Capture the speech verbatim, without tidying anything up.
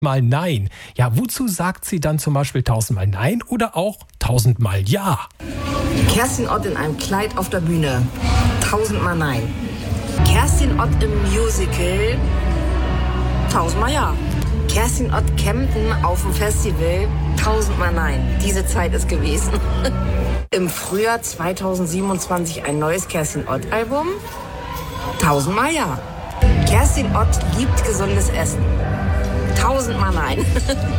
Mal nein. Ja, wozu sagt sie dann zum Beispiel tausendmal nein oder auch tausendmal ja? Kerstin Ott in einem Kleid auf der Bühne. Tausendmal nein. Kerstin Ott im Musical. Tausendmal ja. Kerstin Ott Kempten auf dem Festival. Tausendmal nein. Diese Zeit ist gewesen. Im Frühjahr zweitausendsiebenundzwanzig ein neues Kerstin Ott Album. Tausendmal ja. Kerstin Ott liebt gesundes Essen. Tausendmal nein.